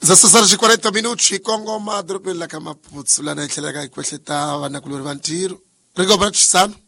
Zasasarji 40 minuti Kongo madropela kama putsulana itlaka ikwehleta vana kulori vantiru. Rigo brachisano.